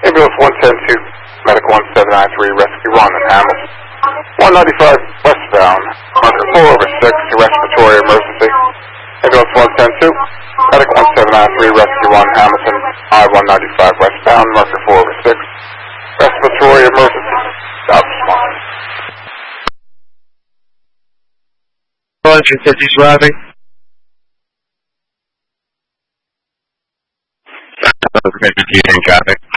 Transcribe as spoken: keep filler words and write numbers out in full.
Ambulance one ten two, Medic one seven nine three, Rescue one in Hamilton. one ninety-five westbound, marker four over six, respiratory emergency. Ambulance one ten two, Medic one seven nine three, Rescue one, Hamilton, I one ninety-five westbound, marker four over six, respiratory emergency. Stop responding. one fifty surviving. Traffic.